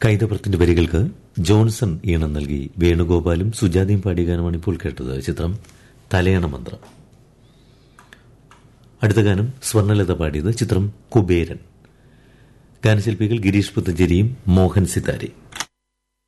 കൈതപ്രത്തിന്റെ വരികൾക്ക് ജോൺസൺ ഈണം നൽകി വേണുഗോപാലും സുജാതയും പാടിയ ഗാനമാണ് ഇപ്പോൾ കേട്ടത്. ചിത്രം തലയണ മന്ത്രം. അടുത്ത ഗാനം സ്വർണ്ണലത പാടിയത്. ചിത്രം കുബേരൻ. ഗാനശില്പികൾ ഗിരീഷ് പുത്തഞ്ചേരിയും മോഹൻ സിതാരി.